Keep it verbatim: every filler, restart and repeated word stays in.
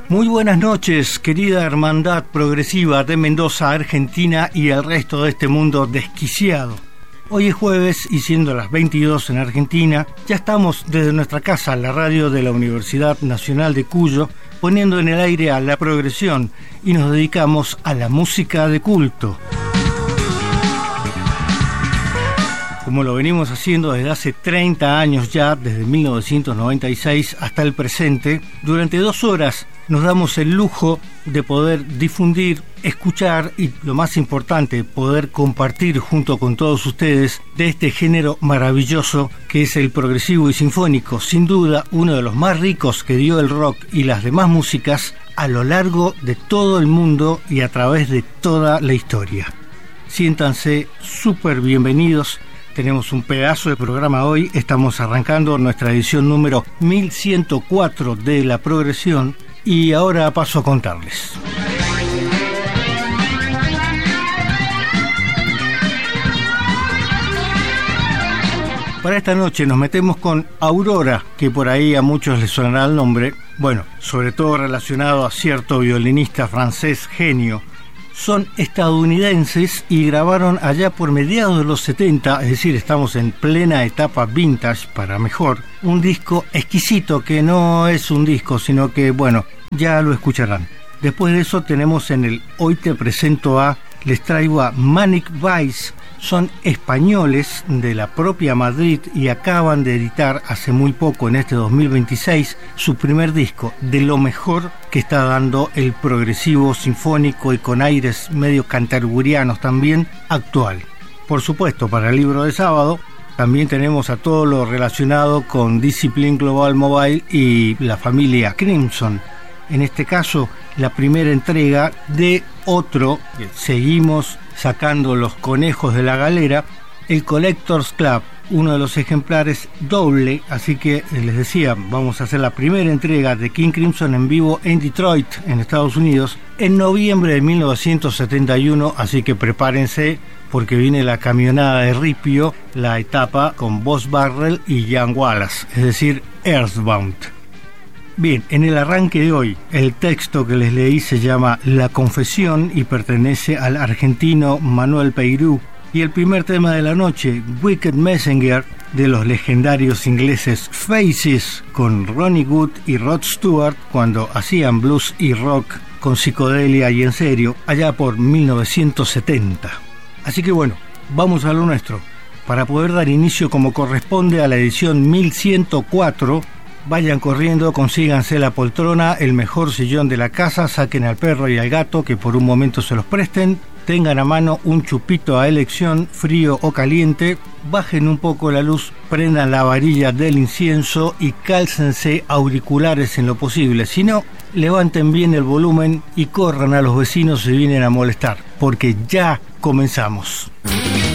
Muy buenas noches, querida hermandad progresiva de Mendoza, Argentina y el resto de este mundo desquiciado. Hoy es jueves y siendo las veintidós en Argentina, ya estamos desde nuestra casa, la radio de la Universidad Nacional de Cuyo, poniendo en el aire a la progresión y nos dedicamos a la música de culto. Como lo venimos haciendo desde hace treinta años ya, desde mil novecientos noventa y seis hasta el presente, durante dos horas nos damos el lujo de poder difundir, escuchar y, lo más importante, poder compartir junto con todos ustedes de este género maravilloso que es el progresivo y sinfónico, sin duda uno de los más ricos que dio el rock y las demás músicas a lo largo de todo el mundo y a través de toda la historia. Siéntanse súper bienvenidos. Tenemos un pedazo de programa hoy, estamos arrancando nuestra edición número mil ciento cuatro de La Progresión y ahora paso a contarles. Para esta noche nos metemos con Aurora, que por ahí a muchos les sonará el nombre, bueno, sobre todo relacionado a cierto violinista francés genio. Son estadounidenses y grabaron allá por mediados de los setenta, es decir, estamos en plena etapa vintage para mejor, un disco exquisito que no es un disco, sino que, bueno, ya lo escucharán. Después de eso tenemos en el Hoy Te Presento a, les traigo a Manic Vice. Son españoles de la propia Madrid y acaban de editar hace muy poco, en este dos mil veintiséis, su primer disco, de lo mejor que está dando el progresivo sinfónico y con aires medio canterbuриanos también actual. Por supuesto, para el libro de sábado también tenemos a todo lo relacionado con Discipline Global Mobile y la familia Crimson. En este caso, la primera entrega de otro, seguimos sacando los conejos de la galera, el Collectors Club, uno de los ejemplares doble, así que les decía, vamos a hacer la primera entrega de King Crimson en vivo en Detroit, en Estados Unidos, en noviembre de mil novecientos setenta y uno, así que prepárense porque viene la camionada de ripio, la etapa con Boz Barrel y Jan Wallace, es decir, Earthbound. Bien, en el arranque de hoy, el texto que les leí se llama La Confesión y pertenece al argentino Manuel Peirú. Y el primer tema de la noche, Wicked Messenger, de los legendarios ingleses Faces, con Ronnie Wood y Rod Stewart, cuando hacían blues y rock con psicodelia y en serio, allá por mil novecientos setenta. Así que bueno, vamos a lo nuestro. Para poder dar inicio como corresponde a la edición mil ciento cuatro, vayan corriendo, consíganse la poltrona, el mejor sillón de la casa, saquen al perro y al gato que por un momento se los presten, tengan a mano un chupito a elección, frío o caliente, bajen un poco la luz, prendan la varilla del incienso y cálcense auriculares en lo posible. Si no, levanten bien el volumen y corran a los vecinos si vienen a molestar, porque ya comenzamos.